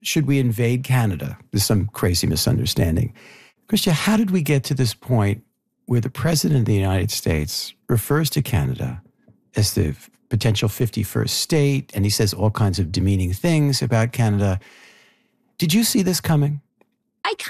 should we invade Canada? There's some crazy misunderstanding. Chrystia, how did we get to this point where the president of the United States refers to Canada as the potential 51st state, and he says all kinds of demeaning things about Canada? Did you see this coming? I